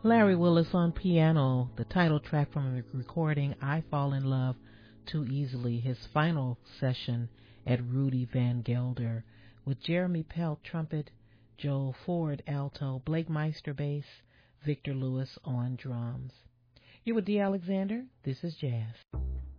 Larry Willis on piano, the title track from the recording I Fall in Love Too Easily, his final session at Rudy Van Gelder, with Jeremy Pelt trumpet, Joel Ford alto, Blake Meister bass, Victor Lewis on drums. You're with Dee Alexander. This is Jazz.